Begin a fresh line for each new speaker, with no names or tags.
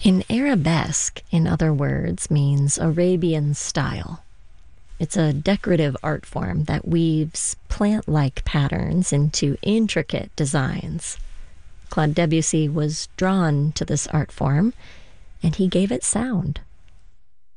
An arabesque, in other words, means Arabian style. It's a decorative art form that weaves plant-like patterns into intricate designs. Claude Debussy was drawn to this art form, and he gave it sound.